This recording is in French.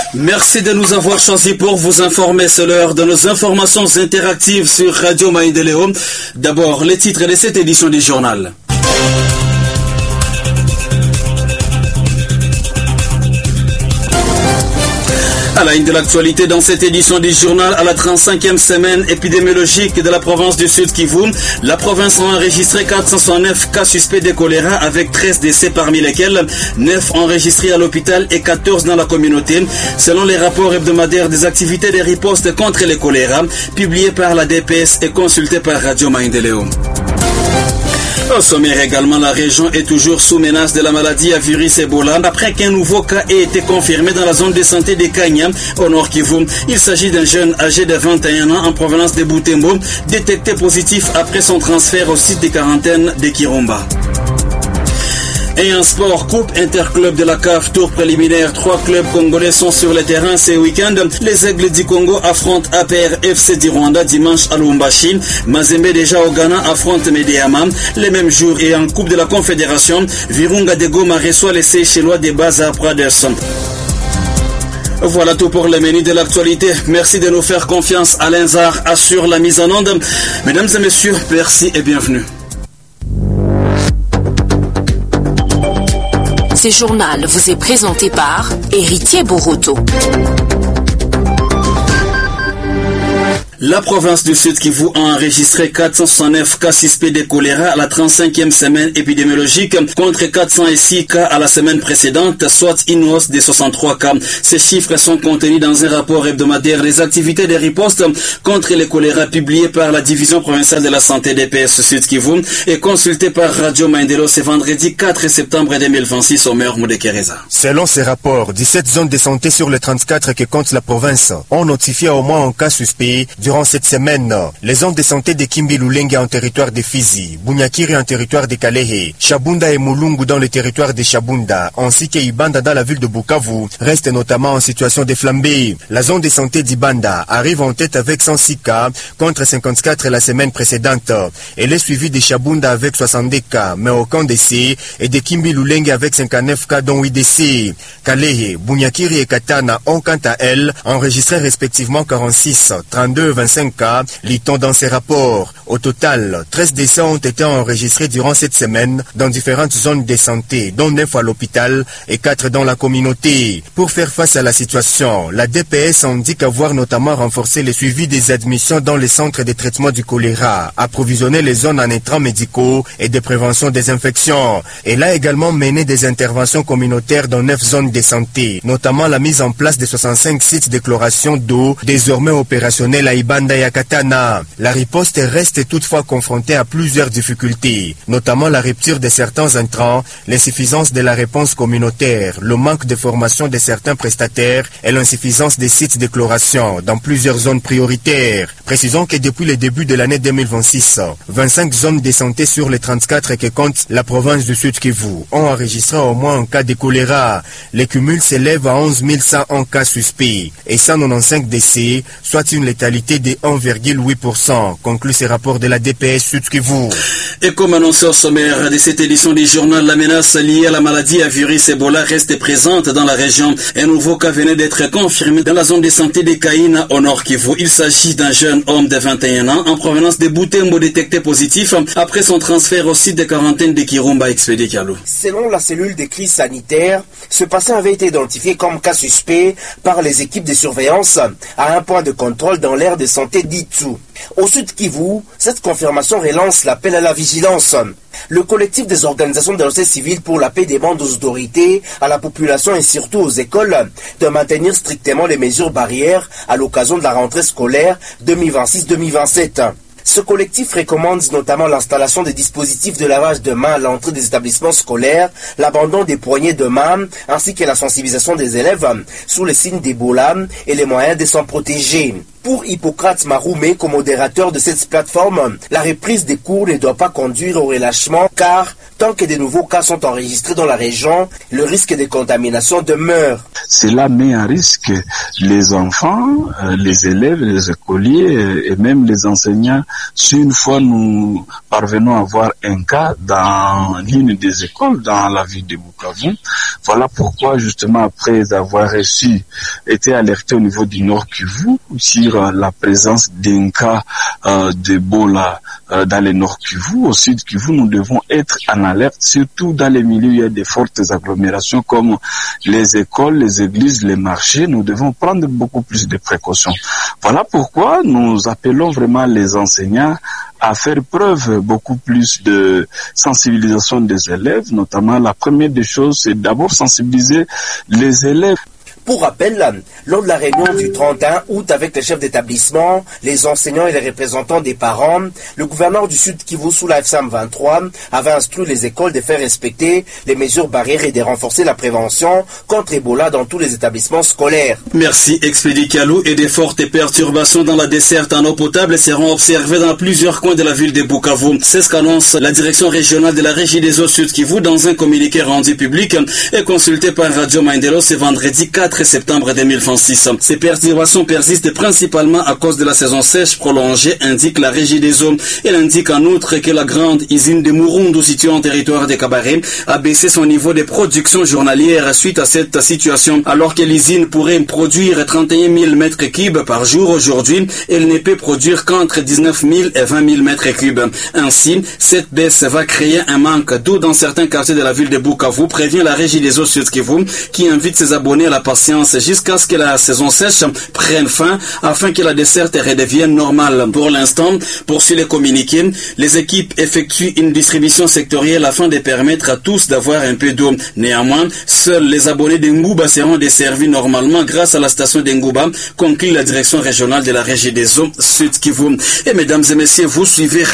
Merci de nous avoir choisis pour vous informer. C'est l'heure de nos informations interactives sur Radio Maendeleo. D'abord, les titres de cette édition du journal. À la une de l'actualité dans cette édition du journal, à la 35e semaine épidémiologique de la province du Sud Kivu, la province a enregistré 469 cas suspects de choléra avec 13 décès parmi lesquels 9 enregistrés à l'hôpital et 14 dans la communauté, selon les rapports hebdomadaires des activités de riposte contre le choléra, publiés par la DPS et consultés par Radio Maendeleo. Au sommaire également, la région est toujours sous menace de la maladie à virus Ebola après qu'un nouveau cas ait été confirmé dans la zone de santé de Kanya, au Nord Kivu. Il s'agit d'un jeune âgé de 21 ans en provenance de Butembo, détecté positif après son transfert au site de quarantaine de Kirumba. Et en sport, Coupe Interclub de la CAF, tour préliminaire. 3 clubs congolais sont sur le terrain ce week-end. Les Aigles du Congo affrontent APR FC du Rwanda dimanche à Lubumbashi. Mazembe déjà au Ghana affronte Medeama. Les mêmes jours et en Coupe de la Confédération, Virunga de Goma reçoit les Seychellois de Baza Brothers. Voilà tout pour le menu de l'actualité. Merci de nous faire confiance. Alain Zar assure la mise en onde. Mesdames et messieurs, merci et bienvenue. Ce journal vous est présenté par Héritier Boroto. La province du Sud Kivu a enregistré 469 cas suspects de choléra à la 35e semaine épidémiologique contre 406 cas à la semaine précédente, soit une hausse de 63 cas. Ces chiffres sont contenus dans un rapport hebdomadaire des activités de riposte contre le choléra publié par la division provinciale de la santé DPS Sud Kivu et consulté par Radio Maendeleo ce vendredi 4 septembre 2026 au maire Moudekereza. Selon ces rapports, 17 zones de santé sur les 34 que compte la province ont notifié au moins un cas suspect. Durant cette semaine, les zones de santé de Kimbi Lulenge en territoire de Fizi, Bunyakiri en territoire de Kalehe, Shabunda et Mulungu dans le territoire de Shabunda, ainsi que Ibanda dans la ville de Bukavu, restent notamment en situation de flambée. La zone de santé d'Ibanda arrive en tête avec 106 cas contre 54 la semaine précédente. Elle est suivie de Shabunda avec 62 cas, mais aucun décès, et de Kimbi Lulenge avec 59 cas dont 8 décès. Kalehe, Bunyakiri et Katana ont quant à elles enregistré respectivement 46, 32 et 25 cas, lit-on dans ces rapports. Au total, 13 décès ont été enregistrés durant cette semaine dans différentes zones de santé, dont 9 à l'hôpital et 4 dans la communauté. Pour faire face à la situation, la DPS indique avoir notamment renforcé le suivi des admissions dans les centres de traitement du choléra, approvisionné les zones en intrants médicaux et de prévention des infections. Elle a également mené des interventions communautaires dans 9 zones de santé, notamment la mise en place de 65 sites d'échloration d'eau, désormais opérationnels à Ibanda et à Katana. La riposte reste toutefois confrontée à plusieurs difficultés, notamment la rupture de certains intrants, l'insuffisance de la réponse communautaire, le manque de formation de certains prestataires et l'insuffisance des sites d'échloration dans plusieurs zones prioritaires. Précisons que depuis le début de l'année 2026, 25 zones de santé sur les 34 que compte la province du Sud Kivu ont enregistré au moins un cas de choléra. Le cumul s'élève à 11 101 cas suspects et 195 décès, soit une létalité de 1,8%, conclut ce rapport de la DPS Sud Kivu. Et comme annoncé au sommaire de cette édition du journal, la menace liée à la maladie à virus Ebola reste présente dans la région. Un nouveau cas venait d'être confirmé dans la zone de santé de Kaina au Nord Kivu. Il s'agit d'un jeune homme de 21 ans en provenance de Butembo détecté positif après son transfert au site de quarantaine de Kirumba expédié Kialou. Selon la cellule de crise sanitaire, ce patient avait été identifié comme cas suspect par les équipes de surveillance à un point de contrôle dans l'aire de santé d'Itsu. Au Sud Kivu, cette confirmation relance l'appel à la vigilance. Le collectif des organisations de la société civile pour la paix demande aux autorités, à la population et surtout aux écoles de maintenir strictement les mesures barrières à l'occasion de la rentrée scolaire 2026-2027. Ce collectif recommande notamment l'installation des dispositifs de lavage de mains à l'entrée des établissements scolaires, l'abandon des poignées de main, ainsi que la sensibilisation des élèves sous les signes d'Ebola et les moyens de s'en protéger. Pour Hippocrate Maroumé, comme modérateur de cette plateforme, la reprise des cours ne doit pas conduire au relâchement car tant que de nouveaux cas sont enregistrés dans la région, le risque de contamination demeure. Cela met en risque les enfants, les élèves, les écoliers et même les enseignants. Si une fois nous parvenons à avoir un cas dans l'une des écoles dans la ville de Bukavu, voilà pourquoi justement après avoir été alerté au niveau du Nord Kivu sur la présence d'un cas d'Ebola dans le Nord Kivu, au Sud Kivu, nous devons être en alerte, surtout dans les milieux où il y a de fortes agglomérations comme les écoles, les églises, les marchés. Nous devons prendre beaucoup plus de précautions. Voilà pourquoi nous appelons vraiment les enseignants à faire preuve beaucoup plus de sensibilisation des élèves. Notamment, la première des choses, c'est d'abord sensibiliser les élèves. Pour rappel, lors de la réunion du 31 août avec les chefs d'établissement, les enseignants et les représentants des parents, le gouverneur du Sud Kivu sous la FSAM 23 avait instruit les écoles de faire respecter les mesures barrières et de renforcer la prévention contre Ebola dans tous les établissements scolaires. Merci Expédie Kalou. Et des fortes perturbations dans la desserte en eau potable seront observées dans plusieurs coins de la ville de Bukavu. C'est ce qu'annonce la direction régionale de la Régie des eaux Sud Kivu dans un communiqué rendu public et consulté par Radio Mindelo ce vendredi 4 septembre 2026. Ces perturbations persistent principalement à cause de la saison sèche prolongée, indique la Régie des eaux. Elle indique en outre que la grande usine de Murundu située en territoire de Kabaré a baissé son niveau de production journalière suite à cette situation. Alors que l'usine pourrait produire 31 000 mètres cubes par jour aujourd'hui, elle ne peut produire qu'entre 19 000 et 20 000 mètres cubes. Ainsi, cette baisse va créer un manque d'eau dans certains quartiers de la ville de Bukavu, prévient la Régie des eaux Sud Kivu, qui invite ses abonnés à la patience jusqu'à ce que la saison sèche prenne fin afin que la desserte redevienne normale. Pour l'instant, poursuit les communiqués, les équipes effectuent une distribution sectorielle afin de permettre à tous d'avoir un peu d'eau. Néanmoins, seuls les abonnés d'Ngouba seront desservis normalement grâce à la station d'Ngouba, conclut la direction régionale de la Régie des eaux Sud Kivu. Et mesdames et messieurs, vous suivez